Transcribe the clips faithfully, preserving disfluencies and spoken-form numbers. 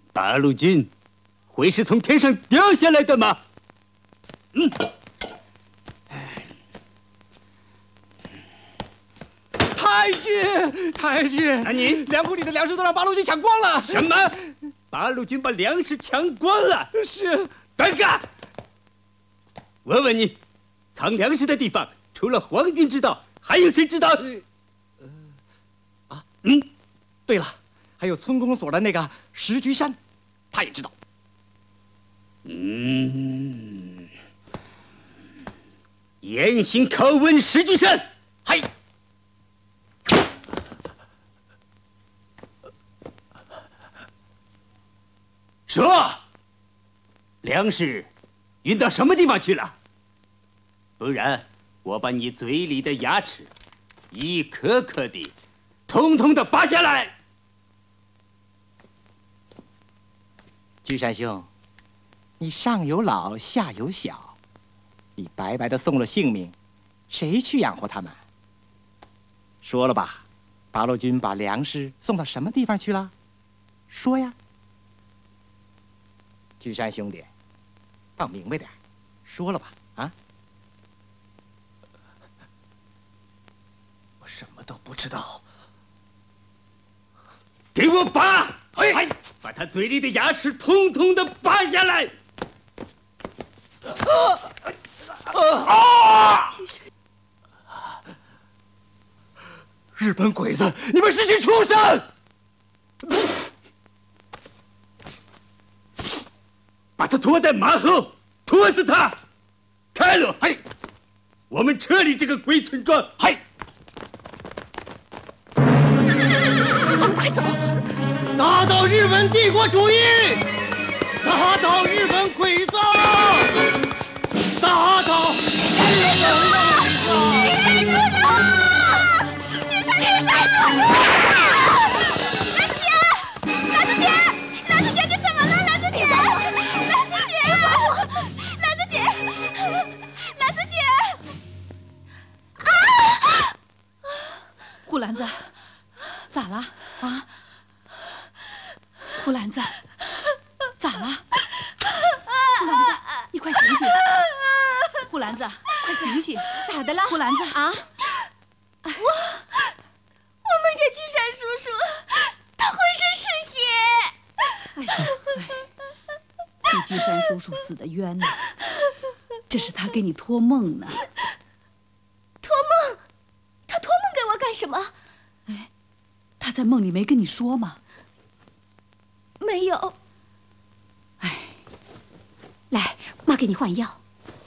八路军会是从天上掉下来的吗？嗯。 太君，太君， 那你粮库里的粮食都让八路军抢光了。 什么？八路军把粮食抢光了？ 是。 等着！我问你，藏粮食的地方除了皇军知道，还有谁知道？ 呃，啊，嗯，对了，还有村公所的那个石居山，他也知道。 嗯，严刑拷问石居山。 嗨。 说，粮食运到什么地方去了？不然我把你嘴里的牙齿一颗颗的统统的拔下来。 居山兄，你上有老下有小，你白白的送了性命，谁去养活他们？说了吧，八路军把粮食送到什么地方去了？说呀。居山兄弟，放明白点，说了吧，啊！我什么都不知道。 给我拔！哎，把他嘴里的牙齿统统的拔下来！啊！ 日本鬼子，你们是群畜生！ 把他拖在马后，拖死他！开了！ 嗨， 我们撤离这个鬼村庄！ 嗨， 咱们快走！ 打倒日本帝国主义！打倒日本鬼子！打倒日本鬼子！ 居山叔叔！居山居山叔叔！兰子姐，兰子姐，兰子姐，你怎么了，兰子姐？兰子姐，兰子姐，啊！ 胡兰子，咋了啊？胡兰子，咋了？胡兰子，你快醒醒！胡兰子，快醒醒！ 咋的了？ 胡兰子啊！ 我我梦见居山叔叔，他浑身是血。 哎哎，你居山叔叔死得冤呐！这是他给你托梦呢。 托梦？他托梦给我干什么？ 哎，他在梦里没跟你说吗？ 没有。 哎， 来，妈给你换药。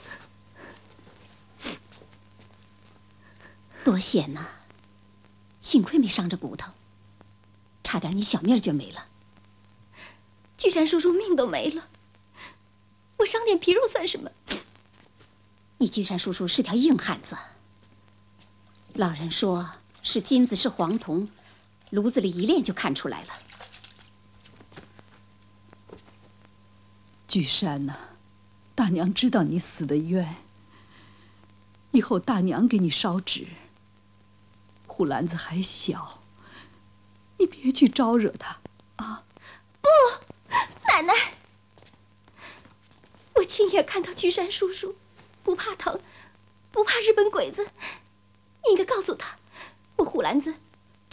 多险呐！幸亏没伤着骨头，差点你小命就没了。居山叔叔命都没了，我伤点皮肉算什么？你居山叔叔是条硬汉子。老人说是金子是黄铜，炉子里一炼就看出来了。 居山呐，大娘知道你死得冤，以后大娘给你烧纸。胡兰子还小，你别去招惹他啊！ 不，奶奶，我亲眼看到居山叔叔不怕疼，不怕日本鬼子。你应该告诉他，我胡兰子